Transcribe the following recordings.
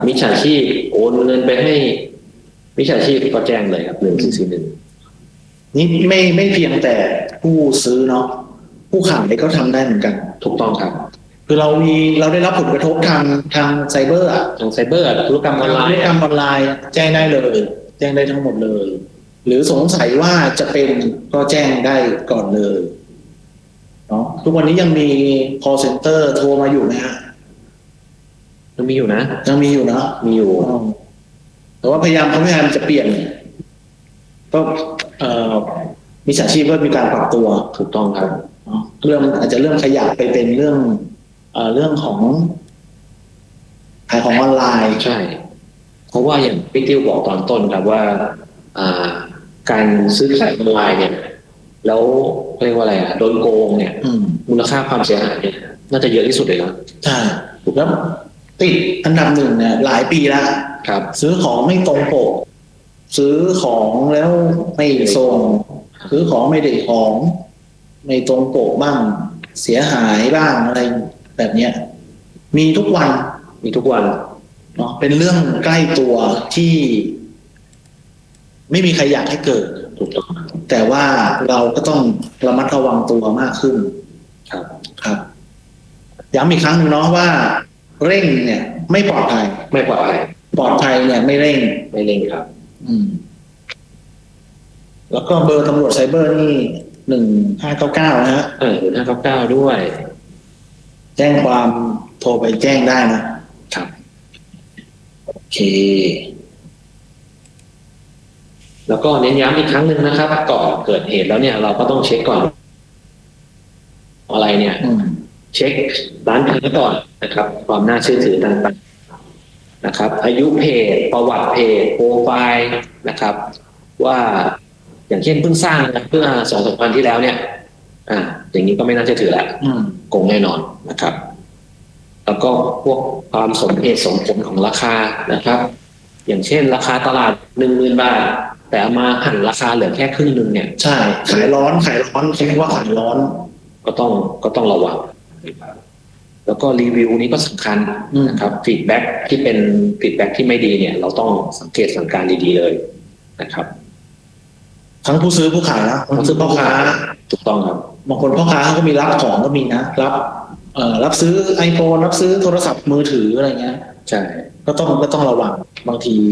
มิจฉาชีพโอนเงินไปให้มิจฉาชีพก็แจ้งเลยครับ1441 นี่ไม่เพียงแต่ผู้ซื้อเนาะผู้ขายก็ทำได้เหมือนกันถูกต้องครับคือเราได้รับผลกระทบทางไซเบอร์ทางไซเบอร์ธุรกรรมออนไลน์แจ้งได้เลยแจ้งได้ทั้งหมดเลยหรือสงสัยว่าจะเป็นก็แจ้งได้ก่อนเลยเนาะทุกวันนี้ยังมี call center โทรมาอยู่ไหมฮะยังมีอยู่นะมีอยู่แต่ว่าพยายามจะเปลี่ยนก็มิจฉาชีพก็มีการปรับตัวถูกต้องครับอาจจะเริ่มขยับไปเป็นเรื่องของขายของออนไลน์ใช่เพราะว่าอย่างพี่ติ้วบอกตอนต้นครับว่าการซื้อขายออนไลน์เนี่ยแล้วเรียกว่าอะไรโดนโกงเนี่ยมูลค่าความเสียหายเนี่ยน่าจะเยอะที่สุดเลยนะใช่แล้วติดอันดับหนึ่งเนี่ยหลายปีแล้วครับซื้อของไม่ตรงปกซื้อของแล้วไม่ส่งซื้อของไม่ได้ของไม่ตรงปกบ้างเสียหายบ้างอะไรแบบเนี้ยมีทุกวันเนาะเป็นเรื่องใกล้ตัวที่ไม่มีใครอยากให้เกิดถูกต้องแต่ว่าเราก็ต้องระมัดระวังตัวมากขึ้นครับย้ำอีกครั้งนึงเนาะว่าเร่งเนี่ยไม่ปลอดภัยปลอดภัยเนี่ยไม่เร่งครับแล้วก็เบอร์ตำรวจไซเบอร์นี่1599นะฮะ 1599ด้วยแจ้งความโทรไปแจ้งได้นะครับโอเคแล้วก็เน้นย้ำอีกครั้งหนึ่งนะครับก่อนเกิดเหตุแล้วเนี่ยเราก็ต้องเช็คก่อนอะไรเนี่ยเช็คร้านค้าก่อนนะครับความน่าเชื่อถือต่างๆนะครับอายุเพจประวัติเพจโปรไฟล์นะครับว่าอย่างเช่นเพิ่งสร้างนะเพื่อ2-3 วันที่แล้วเนี่ยอย่างนี้ก็ไม่น่าเชื่อถือแล้วโกงแน่นอนนะครับแล้วก็พวกความสมเหตุสมผลของราคานะครับอย่างเช่นราคาตลาด 10,000 บาทแต่มาหั่นราคาเหลือแค่ครึ่งนึงเนี่ยใช่ขายร้อนเขาเรียกว่าขายร้อนก็ต้องระวังแล้วก็รีวิวนี้ก็สำคัญนะครับฟีดแบ็กที่เป็นฟีดแบ็กที่ไม่ดีเนี่ยเราต้องสังเกตสังการดีๆเลยนะครับทั้งผู้ซื้อผู้ขายนะผู้ซื้อพ่อค้าถูกต้องครับบางคนพ่อค้าเขาก็มีรับของก็มีนะรับซื้อ iPhone รับซื้อโทรศัพท์มือถืออะไรเงี้ยใช่ก็ต้องระวังบางที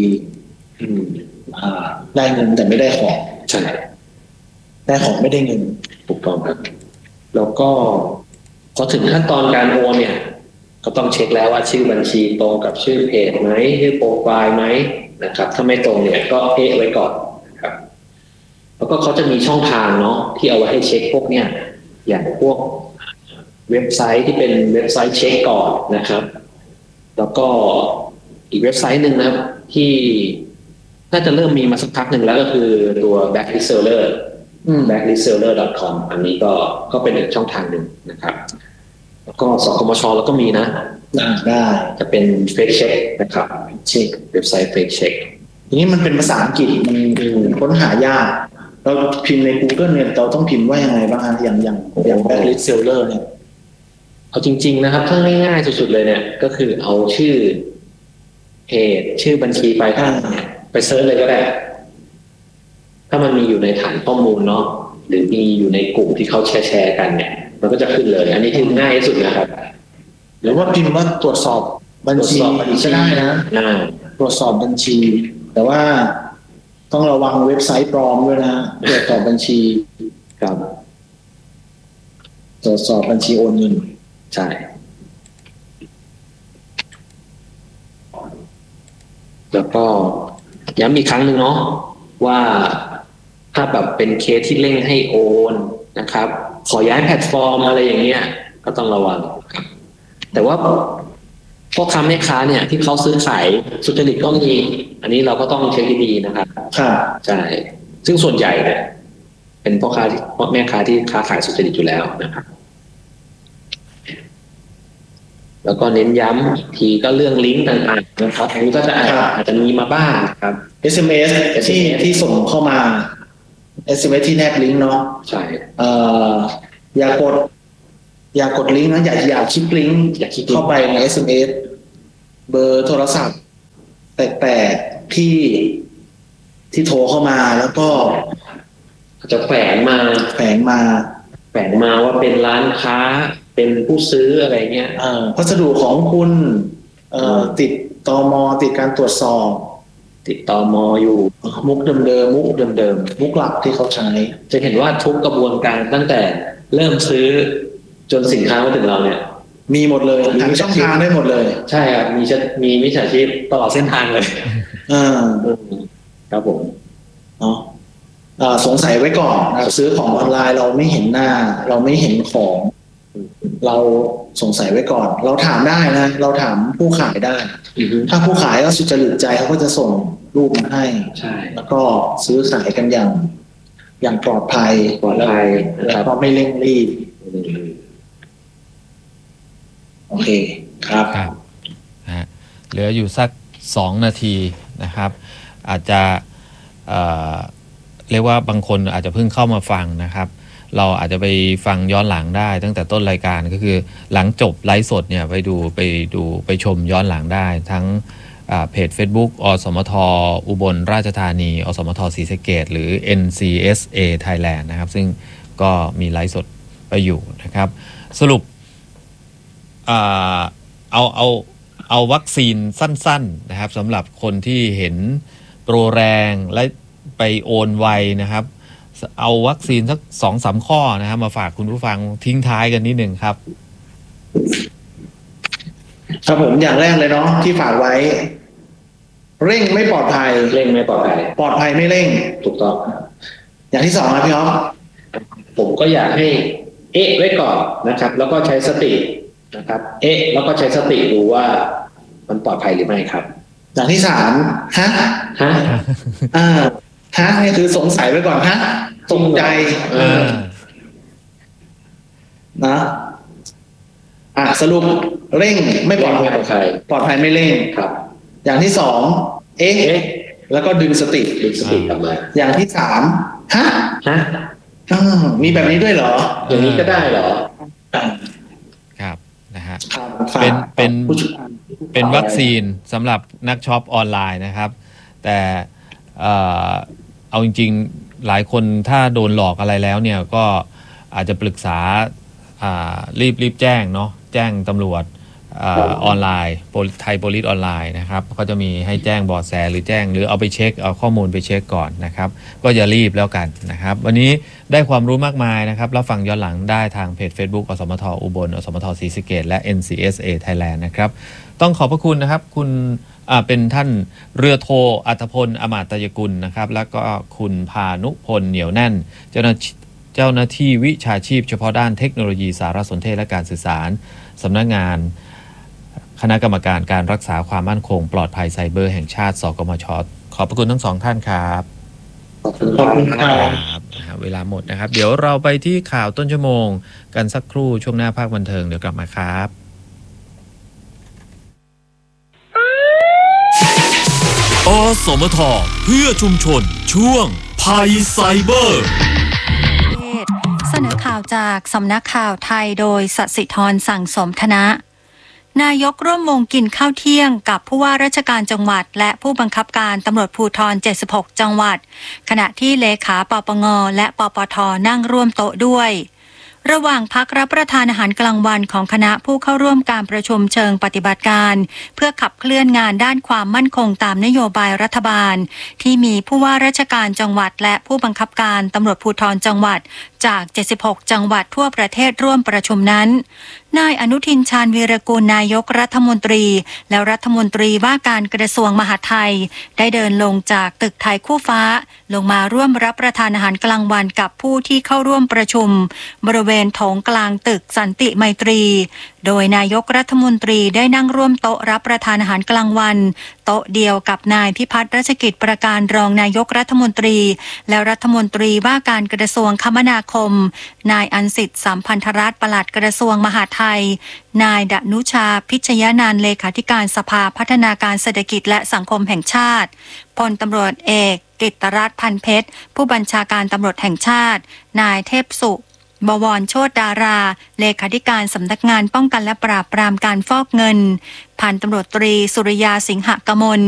ได้เงินแต่ไม่ได้ของใช่ได้ของไม่ได้เงินถูกต้องครับแล้วก็พอถึงขั้นตอนการโอนเนี่ยก็ต้องเช็คแล้วว่าชื่อบัญชีตรงกับชื่อเพจไหมชื่อโปรไฟล์ไหมนะครับถ้าไม่ตรงเนี่ยก็เอะไว้ก่อนนะครับแล้วก็เขาจะมีช่องทางเนาะที่เอาไว้ให้เช็คพวกเนี่ยอย่างพวกเว็บไซต์ที่เป็นเว็บไซต์เช็คก่อนนะครับแล้วก็อีกเว็บไซต์หนึ่งนะครับที่น่าจะเริ่มมีมาสักพักหนึ่งแล้วก็คือตัว blacklistseller.com อันนี้ก็เป็นอีกช่องทางหนึ่งนะครับแล้วก็สคมช.แล้วก็มีนะได้จะเป็น fake check นะครับเช็คเว็บไซต์ fake check ทีนี้มันเป็นภาษาอังกฤษมันค้นหายากเราพิมพ์ใน Google เนี่ยเราต้องพิมพ์ว่ายังไงบ้างอย่าง blacklist seller เนี่ยเอาจริงๆนะครับถ้าง่ายๆสุดๆเลยเนี่ยก็คือเอาชื่อเพจชื่อบัญชีปลายทางเนี่ยไปเซิร์ชเลยก็ได้ถ้ามันมีอยู่ในฐานข้อมูลเนาะหรือมีอยู่ในกลุ่มที่เขาแชร์กันเนี่ยมันก็จะขึ้นเลยอันนี้คือง่ายที่สุดนะครับหรือว่าพิมพ์ว่าตรวจสอบบัญชีก็ได้นะตรวจสอบบัญชีแต่ว่าต้องระวังเว็บไซต์ปลอมด้วยนะตรวจสอบบัญชีครับตรวจสอบบัญชีโอนเงินใช่แล้วก็ย้ำอีกครั้งหนึ่งเนาะว่าถ้าแบบเป็นเคสที่เร่งให้โอนนะครับขอย้ายแพลตฟอร์มอะไรอย่างเงี้ยก็ต้องระวังครับแต่ว่าพ่อค้าแม่ค้าเนี่ยที่เขาซื้อขายสุจริตก็มีอันนี้เราก็ต้องเช็คดีๆนะครับใช่ซึ่งส่วนใหญ่เนี่ยเป็นพ่อแม่ค้าที่ค้าขายสุจริตอยู่แล้วนะครับแล้วก็เน้นย้ำอีกทีก็เรื่องลิงก์ต่างๆนะครับอันนี้ก็จะอาจจะมีมาบ้างครับ SMS ที่ส่งเข้ามา SMS ที่แนบลิงก์เนาะใช่อย่ากดลิงก์นะอย่าคลิกลิงก์เข้าไปใน SMS เบอร์โทรศัพท์แปลกๆที่โทรเข้ามาแล้วก็จะแฝงมาว่าเป็นร้านค้าเป็นผู้ซื้ออะไรเงี้ยพัสดุของคุณติดตม.ติดการตรวจสอบติดตม.อยู่มุกเดิมมุกหลักที่เขาใช้จะเห็นว่าทุกกระบวนการตั้งแต่เริ่มซื้อจนสินค้ามาถึงเราเนี่ยมีหมดเลยทางช่องทางได้หมดเลยใช่ครับมีมิจฉาชีพตลอดเส้นทางเลยครับผมเนาะสงสัยไว้ก่อนซื้อของออนไลน์เราไม่เห็นหน้าเราไม่เห็นของเราสงสัยไว้ก่อนเราถามได้นะเราถามผู้ขายได้ถ้าผู้ขายก็สุจริตใจเขาก็จะส่งรูปมาให้ใช่แล้วก็ซื้อขายกันอย่างปลอดภัยแล้วก็ไม่เร่งรีบโอเคครับเหลืออยู่สัก2 นาทีนะครับอาจจะเรียกว่าบางคนอาจจะเพิ่งเข้ามาฟังนะครับเราอาจจะไปฟังย้อนหลังได้ตั้งแต่ต้นรายการก็คือหลังจบไลฟ์สดเนี่ยไปชมย้อนหลังได้ทั้งเพจ Facebook อสมทอุบลราชธานีอสมทศรีสะเกษหรือ NCSA Thailand นะครับซึ่งก็มีไลฟ์สดไปอยู่นะครับสรุปเอาวัคซีนสั้นๆนะครับสำหรับคนที่เห็นโปรแรงและไปโอนไวนะครับเอาวัคซีนสัก2-3 ข้อนะครับมาฝากคุณผู้ฟังทิ้งท้ายกันนิดนึงครับครับผมอย่างแรกเลยเนาะที่ฝากไว้เร่งไม่ปลอดภัยปลอดภัยไม่เร่งถูกต้องอย่างที่2นะพี่อ๊อฟผมก็อยากให้ไว้ก่อนนะครับแล้วก็ใช้สตินะครับแล้วก็ใช้สติดูว่ามันปลอดภัยหรือไม่ครับอย่างที่3ฮะนี่คือสงสัยไว้ก่อนตกใจนะสรุปเร่งไม่ปลอดภัยปลอดภัยไม่เร่งครับอย่างที่2แล้วก็ดึงสติกลับมาอย่างที่3มีแบบนี้ด้วยเหรออย่างนี้ก็ได้เหรอครับนะฮะเป็นวัคซีนสำหรับนักช็อปออนไลน์นะครับแต่เอาจริงๆหลายคนถ้าโดนหลอกอะไรแล้วเนี่ยก็อาจจะปรึกษารีบแจ้งเนาะแจ้งตำรวจออนไลน์ไทยโพลิสออนไลน์นะครับก็จะมีให้แจ้งเบาะแสหรือเอาไปเช็คเอาข้อมูลไปเช็คก่อนนะครับก็อย่ารีบแล้วกันนะครับวันนี้ได้ความรู้มากมายนะครับรับฟังย้อนหลังได้ทางเพจ Facebook อสมทอุบลอสมทศรีสะเกษและ NCSA Thailand นะครับต้องขอบพระคุณนะครับคุณเป็นท่านเรือโทอัธพลอมาตยกุลนะครับแล้วก็คุณพานุพลเหนียวแน่นเจ้าหน้าที่วิชาชีพเฉพาะด้านเทคโนโลยีสารสนเทศและการสื่อสารสำนักงานคณะกรรมการการรักษาความมั่นคงปลอดภัยไซเบอร์แห่งชาติสกมช.ขอบพระคุณทั้ง2 ท่านครับขอบคุณครับเวลาหมดนะครับเดี๋ยวเราไปที่ข่าวต้นชั่วโมงกันสักครู่ช่วงหน้าภาคบันเทิงเดี๋ยวกลับมาครับอสมทเพื่อชุมชนช่วงภัยไซเบอร์เสนอข่าวจากสำนักข่าวไทยโดยสศิธรสั่งสมธนะนายกร่วมวงกินข้าวเที่ยงกับผู้ว่าราชการจังหวัดและผู้บังคับการตำรวจภูธร76 จังหวัดขณะที่เลขาปปงและปปทนั่งร่วมโต๊ะด้วยระหว่างพักรับประทานอาหารกลางวันของคณะผู้เข้าร่วมการประชุมเชิงปฏิบัติการเพื่อขับเคลื่อนงานด้านความมั่นคงตามนโยบายรัฐบาลที่มีผู้ว่าราชการจังหวัดและผู้บังคับการตำรวจภูธรจังหวัดจาก76 จังหวัดทั่วประเทศร่วมประชุมนั้นนายอนุทินชาญวีรกูลนายกรัฐมนตรีและรัฐมนตรีว่าการกระทรวงมหาดไทยได้เดินลงจากตึกไทยคู่ฟ้าลงมาร่วมรับประทานอาหารกลางวันกับผู้ที่เข้าร่วมประชุมบริเวณโถงกลางตึกสันติไมตรีโดยนายกรัฐมนตรีได้นั่งร่วมโต๊ะรับประทานอาหารกลางวันโต๊ะเดียวกับนายพิพัฒน์รัชกิจประการรองนายกรัฐมนตรีและรัฐมนตรีว่าการกระทรวงคมนาคมนายอันสิทธิ์สัมพันธรัตน์ปลัดกระทรวงมหาดไทยนายดนุชาพิชยนันท์เลขาธิการสภาพัฒนาการเศรษฐกิจและสังคมแห่งชาติพลตำรวจเอกกิตติรัตน์พันเพชรผู้บัญชาการตำรวจแห่งชาตินายเทพสุบวรโชติดาราเลขาธิการสำนักงานป้องกันและปราบปรามการฟอกเงินพันตำรวจตรีสุริยาสิงหกมล